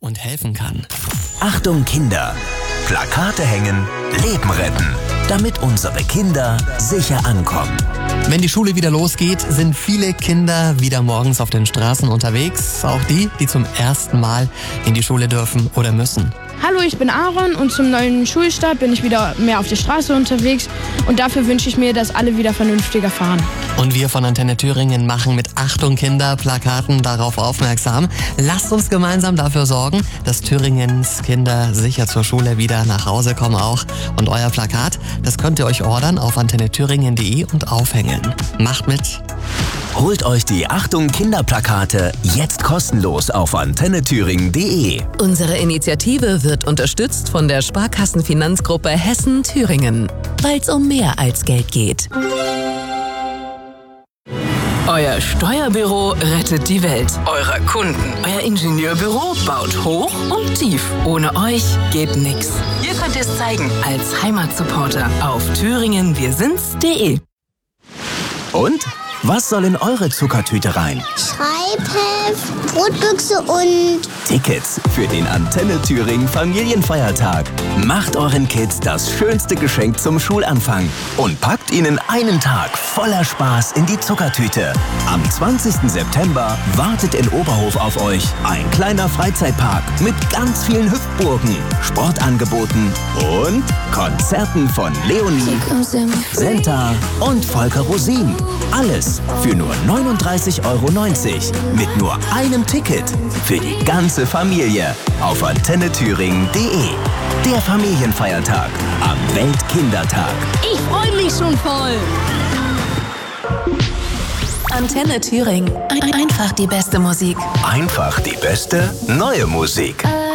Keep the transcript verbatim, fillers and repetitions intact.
und helfen kann. Achtung Kinder! Plakate hängen, Leben retten, damit unsere Kinder sicher ankommen. Wenn die Schule wieder losgeht, sind viele Kinder wieder morgens auf den Straßen unterwegs. Auch die, die zum ersten Mal in die Schule dürfen oder müssen. Hallo, ich bin Aaron und zum neuen Schulstart bin ich wieder mehr auf der Straße unterwegs. Und dafür wünsche ich mir, dass alle wieder vernünftiger fahren. Und wir von Antenne Thüringen machen mit Achtung Kinder Plakaten darauf aufmerksam. Lasst uns gemeinsam dafür sorgen, dass Thüringens Kinder sicher zur Schule wieder nach Hause kommen auch. Und euer Plakat, das könnt ihr euch ordern auf antenne thüringen punkt de und aufhängen. Macht mit! Holt euch die Achtung Kinderplakate jetzt kostenlos auf antenne thüringen punkt de. Unsere Initiative wird unterstützt von der Sparkassenfinanzgruppe Hessen-Thüringen, weil es um mehr als Geld geht. Euer Steuerbüro rettet die Welt. Eurer Kunden. Euer Ingenieurbüro baut hoch und tief. Ohne euch geht nix. Ihr könnt es zeigen als Heimatsupporter auf thüringen wir sind's punkt de. Und? Was soll in eure Zuckertüte rein? Schreibheft, Brotbüchse und Tickets für den Antenne Thüringen Familienfeiertag. Macht euren Kids das schönste Geschenk zum Schulanfang und packt ihnen einen Tag voller Spaß in die Zuckertüte. Am zwanzigsten September wartet in Oberhof auf euch ein kleiner Freizeitpark mit ganz vielen Hüpfburgen, Sportangeboten und Konzerten von Leonie, Senta und Volker Rosin. Alles für nur neununddreißig Euro neunzig mit nur einem Ticket für die ganze Familie auf antenne thüringen punkt de. Der Familienfeiertag am Weltkindertag. Ich freue mich schon voll. Antenne Thüringen. Ein- Einfach die beste Musik. Einfach die beste neue Musik.